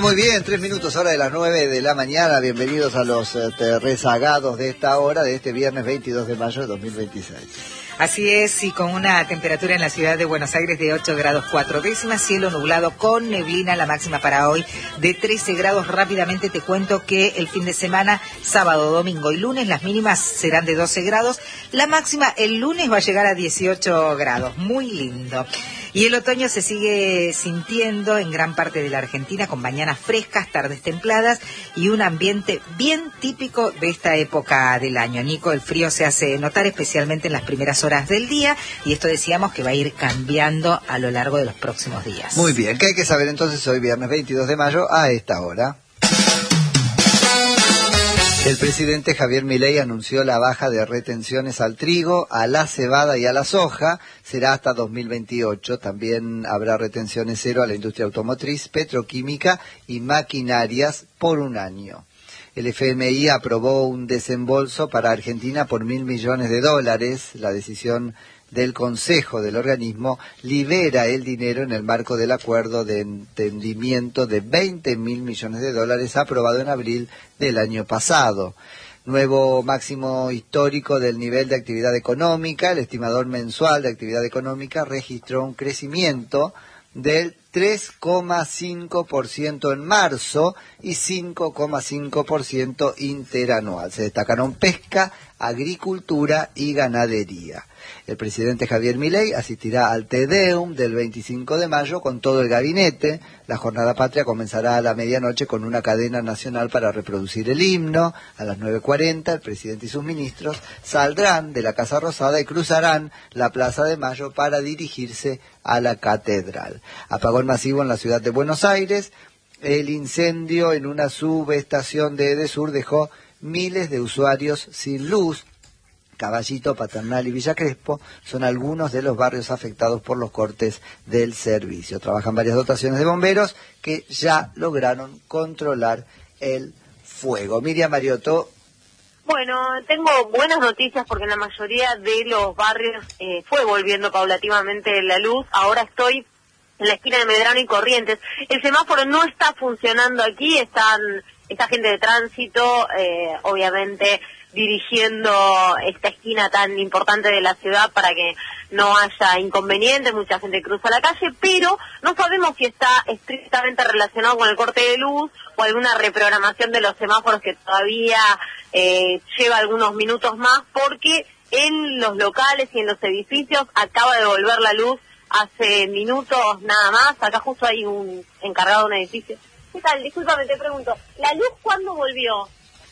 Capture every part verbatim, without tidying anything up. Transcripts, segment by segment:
muy bien, tres minutos, hora de las nueve de la mañana. Bienvenidos a los eh, rezagados de esta hora, de este viernes veintidós de mayo de dos mil veintiséis. Así es, y con una temperatura en la ciudad de Buenos Aires de ocho grados cuatro décimas, cielo nublado con neblina, la máxima para hoy de trece grados. Rápidamente te cuento que el fin de semana, sábado, domingo y lunes, las mínimas serán de doce grados, la máxima el lunes va a llegar a dieciocho grados, muy lindo. Y el otoño se sigue sintiendo en gran parte de la Argentina, con mañanas frescas, tardes templadas y un ambiente bien típico de esta época del año. Nico, el frío se hace notar especialmente en las primeras horas del día, y esto decíamos que va a ir cambiando a lo largo de los próximos días. Muy bien, ¿qué hay que saber entonces hoy viernes veintidós de mayo a esta hora? El presidente Javier Milei anunció la baja de retenciones al trigo, a la cebada y a la soja. Será hasta dos mil veintiocho. También habrá retenciones cero a la industria automotriz, petroquímica y maquinarias por un año. El F M I aprobó un desembolso para Argentina por mil millones de dólares. La decisión del Consejo del organismo libera el dinero en el marco del acuerdo de entendimiento de veinte mil millones de dólares aprobado en abril del año pasado. Nuevo máximo histórico del nivel de actividad económica. El estimador mensual de actividad económica registró un crecimiento del tres coma cinco por ciento en marzo y cinco coma cinco por ciento interanual. Se destacaron pesca, agricultura y ganadería. El presidente Javier Milei asistirá al Te Deum del veinticinco de mayo con todo el gabinete. La jornada patria comenzará a la medianoche con una cadena nacional para reproducir el himno. A las nueve cuarenta el presidente y sus ministros saldrán de la Casa Rosada y cruzarán la Plaza de Mayo para dirigirse a la catedral. Apagón masivo en la ciudad de Buenos Aires. El incendio en una subestación de Edesur dejó miles de usuarios sin luz. Caballito, Paternal y Villa Crespo son algunos de los barrios afectados por los cortes del servicio. Trabajan varias dotaciones de bomberos que ya lograron controlar el fuego. Miriam Mariotto. Bueno, tengo buenas noticias porque en la mayoría de los barrios eh, fue volviendo paulativamente la luz. Ahora estoy en la esquina de Medrano y Corrientes. El semáforo no está funcionando aquí, están esta gente de tránsito, eh, obviamente dirigiendo esta esquina tan importante de la ciudad para que no haya inconvenientes, mucha gente cruza la calle, pero no sabemos si está estrictamente relacionado con el corte de luz o alguna reprogramación de los semáforos que todavía eh, lleva algunos minutos más, porque en los locales y en los edificios acaba de volver la luz hace minutos nada más. Acá justo hay un encargado de un edificio. ¿Qué tal? Discúlpame, te pregunto, ¿la luz cuándo volvió?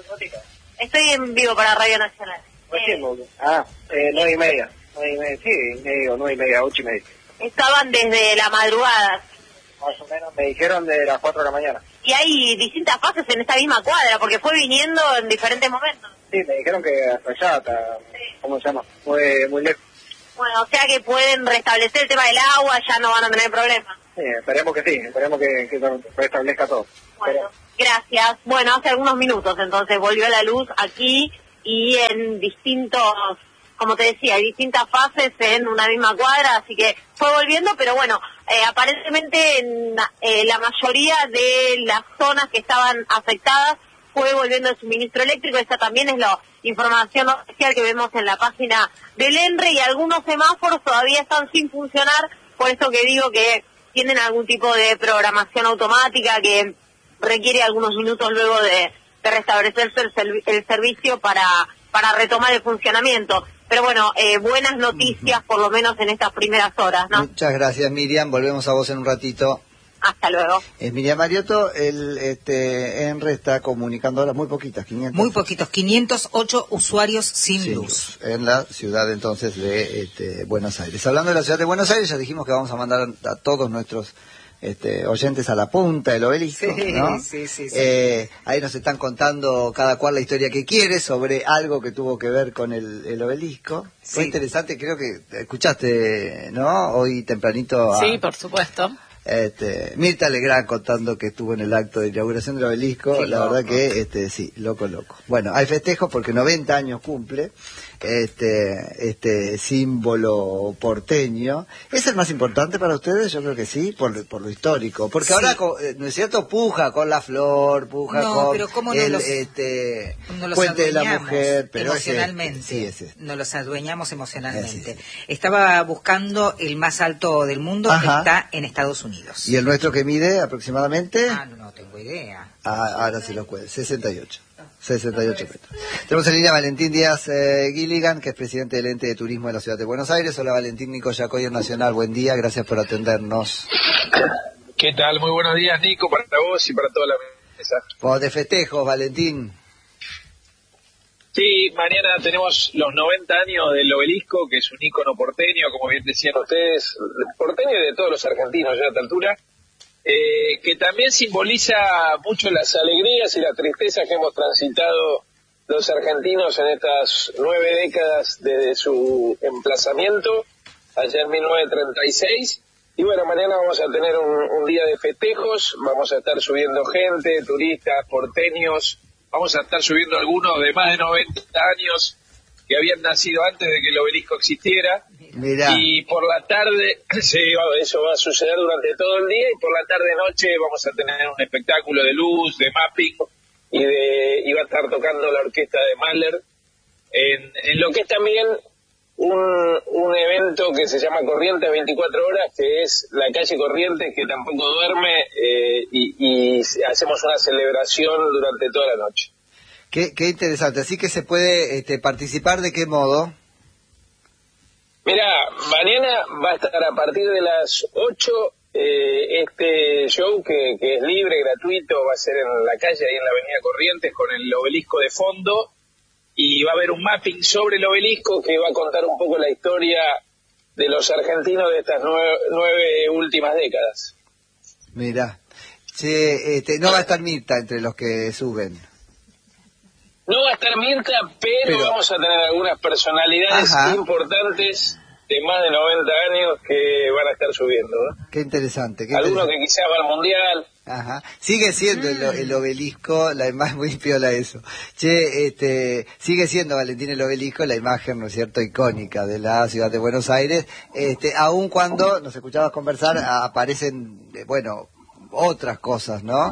Estoy en vivo para Radio Nacional. Recién volvió. Ah, eh, nueve y media. Nueve y media, sí, medio, nueve y media, ocho y media. Estaban desde la madrugada. Más o menos, me dijeron de las cuatro de la mañana. Y hay distintas fases en esta misma cuadra, porque fue viniendo en diferentes momentos. Sí, me dijeron que hasta allá, hasta, ¿cómo se llama? Muy, muy lejos. Bueno, o sea que pueden restablecer el tema del agua, ya no van a tener problemas. Sí, esperemos que sí, esperemos que, que se restablezca todo. Bueno, Pero... gracias. Bueno, hace algunos minutos entonces volvió la luz aquí y en distintos, como te decía, hay distintas fases en una misma cuadra, así que fue volviendo, pero bueno, eh, aparentemente en eh, la mayoría de las zonas que estaban afectadas fue volviendo el suministro eléctrico. Esta también es la información oficial que vemos en la página del ENRE, y algunos semáforos todavía están sin funcionar, por eso que digo que tienen algún tipo de programación automática que requiere algunos minutos luego de, de restablecerse el, servi el servicio para, para retomar el funcionamiento. Pero bueno, eh, buenas noticias por lo menos en estas primeras horas, ¿no? Muchas gracias, Miriam. Volvemos a vos en un ratito. Hasta luego. Es Miriam Mariotto. El este, ENRE está comunicando ahora muy poquitas, quinientos. Muy poquitos, quinientos ocho usuarios sin, sin luz. luz. En la ciudad entonces de este, Buenos Aires. Hablando de la ciudad de Buenos Aires, ya dijimos que vamos a mandar a todos nuestros Este, oyentes a la punta del obelisco, sí, ¿no? Sí, sí, sí. Eh, ahí nos están contando cada cual la historia que quiere sobre algo que tuvo que ver con el, el obelisco. Sí. Fue interesante, creo que escuchaste, ¿no? Hoy tempranito. A, sí, por supuesto. Este, Mirta Legrand contando que estuvo en el acto de inauguración del obelisco, Qué la loco. verdad que este sí, loco, loco. Bueno, hay festejos porque noventa años cumple este este símbolo porteño. ¿Es el más importante para ustedes? Yo creo que sí, por, por lo histórico. Porque Sí. ahora, co- eh, ¿no es cierto? Puja con la flor, puja No, con pero ¿cómo no el los- este, Nos los puente de la adueñamos mujer, pero es este, emocionalmente. sí, es este. Nos los adueñamos emocionalmente. Eh, sí, Estaba buscando el más alto del mundo, Ajá. está en Estados Unidos. ¿Y el nuestro que mide aproximadamente? Ah, no, no tengo idea. Ah, ahora sí lo puede, sesenta y ocho. sesenta y ocho metros. Tenemos en línea a Valentín Díaz eh, Gilligan, que es presidente del ente de turismo de la ciudad de Buenos Aires. Hola Valentín, Nico Yacoyer Nacional, buen día, gracias por atendernos. ¿Qué tal? Muy buenos días, Nico, para vos y para toda la mesa. Vos de festejos, Valentín. Sí, mañana tenemos los noventa años del Obelisco, que es un ícono porteño, como bien decían ustedes, porteño y de todos los argentinos ya a esta altura, eh, que también simboliza mucho las alegrías y las tristezas que hemos transitado los argentinos en estas nueve décadas desde su emplazamiento, allá en mil novecientos treinta y seis. Y bueno, mañana vamos a tener un, un día de festejos, vamos a estar subiendo gente, turistas, porteños, vamos a estar subiendo algunos de más de noventa años que habían nacido antes de que el obelisco existiera. Mirá. Y por la tarde, sí, eso va a suceder durante todo el día, y por la tarde-noche vamos a tener un espectáculo de luz, de mapping, y de y va a estar tocando la orquesta de Mahler, en, en lo que es también un, un evento que se llama Corrientes veinticuatro horas, que es la calle Corrientes, que tampoco duerme, eh, y, y hacemos una celebración durante toda la noche. Qué, qué interesante, así que se puede este, participar, ¿de qué modo? Mira, mañana va a estar a partir de las ocho eh, este show que, que es libre, gratuito, va a ser en la calle, ahí en la avenida Corrientes, con el obelisco de fondo, y va a haber un mapping sobre el obelisco que va a contar un poco la historia de los argentinos de estas nueve, nueve últimas décadas. Mirá. Che, este, no va a estar Mirta entre los que suben. No va a estar Mirta, pero, Pero- vamos a tener algunas personalidades Ajá. importantes de más de noventa años que van a estar subiendo, ¿no? Qué interesante. Qué Algunos interesante. que quizás van al Mundial. Ajá. Sigue siendo el, el obelisco, la imagen, muy piola eso. Che, este, sigue siendo Valentín el obelisco la imagen, ¿no es cierto?, icónica de la ciudad de Buenos Aires, este, aun cuando nos escuchabas conversar, a- aparecen, eh, bueno, otras cosas, ¿no?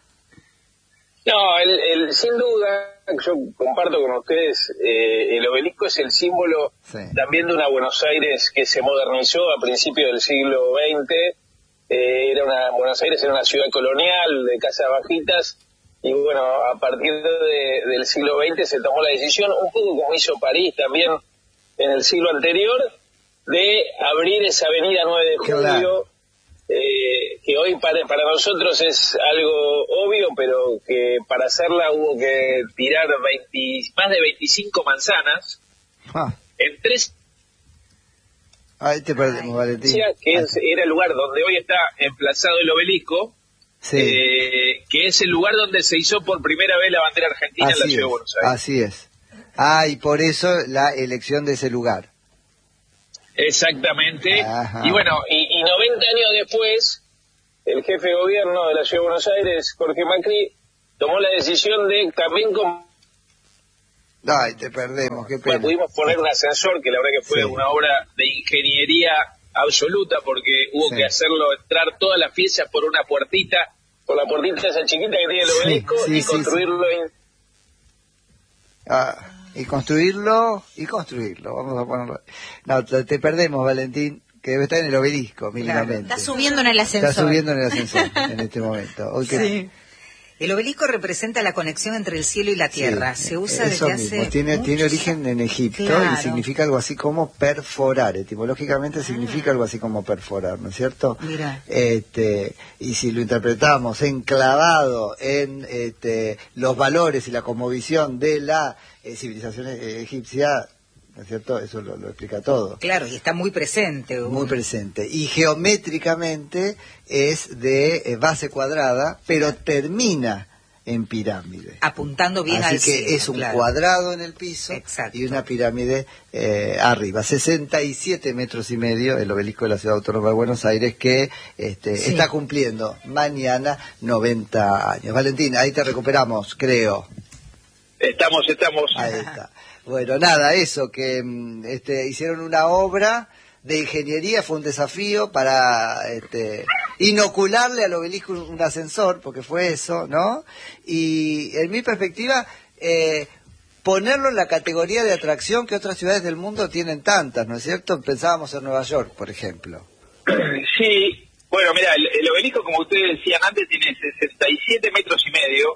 No, el, el, sin duda, yo comparto con ustedes, eh, el obelisco es el símbolo Sí. también de una Buenos Aires que se modernizó a principios del siglo veinte. Eh, era una Buenos Aires era una ciudad colonial de casas bajitas, y bueno, a partir de, del siglo veinte se tomó la decisión, un poco como hizo París también en el siglo anterior, de abrir esa avenida nueve de julio. Claro. Eh, que hoy para, para nosotros es algo obvio, pero que para hacerla hubo que tirar veinte, más de veinticinco manzanas Ah, en tres ahí te perdemos, Valentín. ciudades, que es- era el lugar donde hoy está emplazado el obelisco, Sí, eh, que es el lugar donde se hizo por primera vez la bandera argentina en la así ciudad es, de Buenos Aires. así es. Ah, y por eso la elección de ese lugar. Exactamente. Ajá. Y bueno, y, y noventa años después, el jefe de gobierno de la ciudad de Buenos Aires, Jorge Macri, tomó la decisión de también con Ay, te perdemos, qué Bueno, pena. pudimos poner un ascensor, que la verdad que fue Sí. una obra de ingeniería absoluta, porque hubo Sí. que hacerlo entrar todas las piezas por una puertita, por la puertita esa chiquita que tiene el Sí, obelisco, sí, y sí, construirlo en... Ah, y construirlo, y construirlo, vamos a ponerlo. No, te te perdemos, Valentín, que debe estar en el obelisco, mínimamente. Está subiendo en el ascensor. Está subiendo en el ascensor en este momento. Hoy que- Sí. El obelisco representa la conexión entre el cielo y la tierra. Sí, Se usa eso desde mismo. hace Tiene, tiene muchos origen en Egipto Claro. y significa algo así como perforar. Etimológicamente significa algo así como perforar, ¿no es cierto? Mira. Este, y si lo interpretamos enclavado en este, los valores y la cosmovisión de la eh, civilización eh, egipcia, ¿no es cierto? Eso lo, lo explica todo. Claro, y está muy presente. Muy presente. Y geométricamente es de eh, base cuadrada, pero termina en pirámide. Apuntando bien Así al que cielo, es un claro. cuadrado en el piso. Exacto. Y una pirámide eh, arriba. sesenta y siete metros y medio el obelisco de la Ciudad Autónoma de Buenos Aires, que este, Sí. está cumpliendo mañana noventa años. Valentín, ahí te recuperamos, creo. Estamos, estamos. Ahí está. Bueno, nada, eso, que mm, este, hicieron una obra de ingeniería, fue un desafío para este, inocularle al obelisco un, un ascensor, porque fue eso, ¿no? Y en mi perspectiva, eh, ponerlo en la categoría de atracción que otras ciudades del mundo tienen tantas, ¿no es cierto? Pensábamos en Nueva York, por ejemplo. Sí, bueno, mira, el, el obelisco, como ustedes decían antes, tiene sesenta y siete metros y medio,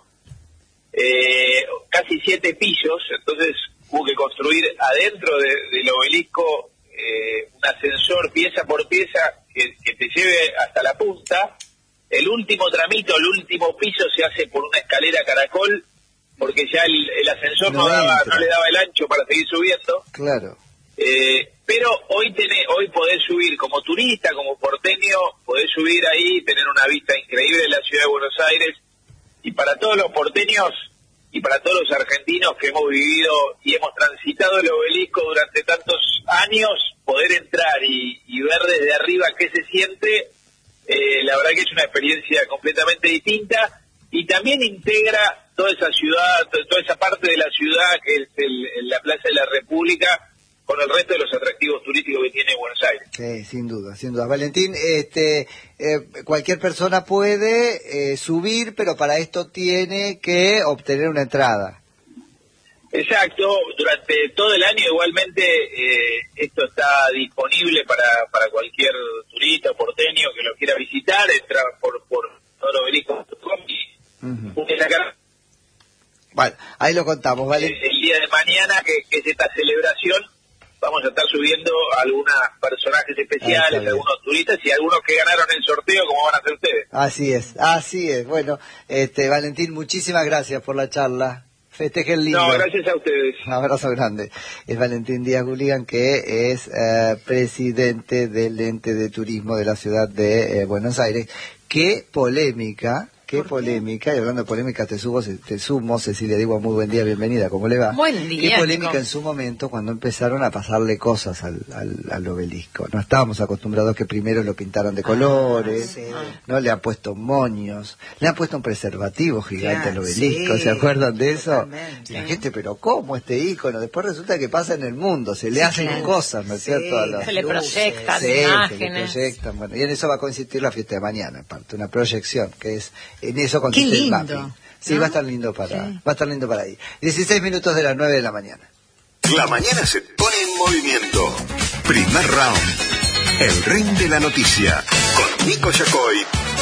eh, casi siete pisos, entonces hubo que construir adentro de, del obelisco eh, un ascensor pieza por pieza que, que te lleve hasta la punta. El último tramito, el último piso se hace por una escalera caracol, porque ya el, el ascensor no, No daba, entra. no le daba el ancho para seguir subiendo. Claro. Eh, pero hoy tenés, hoy podés subir como turista, como porteño, podés subir ahí, tener una vista increíble de la ciudad de Buenos Aires. Y para todos los porteños y para todos los argentinos que hemos vivido y hemos transitado el obelisco durante tantos años, poder entrar y, y ver desde arriba qué se siente, eh, la verdad que es una experiencia completamente distinta y también integra toda esa ciudad, toda esa parte de la ciudad que es el, el- la Plaza de la República, con el resto de los atractivos turísticos que tiene Buenos Aires. Sí, sin duda, sin duda. Valentín, este, eh, cualquier persona puede eh, subir, pero para esto tiene que obtener una entrada. Exacto, durante todo el año igualmente eh, esto está disponible para, para cualquier turista o porteño que lo quiera visitar, entra por, por obelisco punto com y Ujú. puede sacar Bueno, ahí lo contamos, eh, ¿vale? el día de mañana, que, que es esta celebración, vamos a estar subiendo algunos personajes Ah, está especiales, bien. algunos turistas y algunos que ganaron el sorteo, como van a hacer ustedes. Así es, así es. Bueno, este, Valentín, muchísimas gracias por la charla. Festejen lindo. No, gracias a ustedes. Un abrazo grande. Es Valentín Díaz Guligan, que es eh, presidente del ente de turismo de la ciudad de eh, Buenos Aires. Qué polémica, qué polémica, y hablando de polémica, te, subo, te sumo, Cecilia Digo, muy buen día, bienvenida, ¿cómo le va? Buen día, Qué polémica Nico. en su momento cuando empezaron a pasarle cosas al, al, al obelisco. No estábamos acostumbrados que primero lo pintaran de colores, sí. no le han puesto moños, le han puesto un preservativo gigante Claro, al obelisco, sí, ¿se acuerdan de eso? totalmente. La gente, pero ¿cómo este ícono? Después resulta que pasa en el mundo, se le Sí, hacen claro. cosas, ¿no es Sí, cierto? A los- Se le luces, proyectan Sí, se le imágenes. proyectan, bueno, y en eso va a consistir la fiesta de mañana, aparte, una proyección, que es, en eso consiste Qué el lindo, mapping. Sí, ¿no? va a estar lindo para, Sí. va a estar lindo para ahí. dieciséis minutos de las nueve de la mañana. La mañana se pone en movimiento. Primer round. El ring de la noticia. Con Nico Yacoy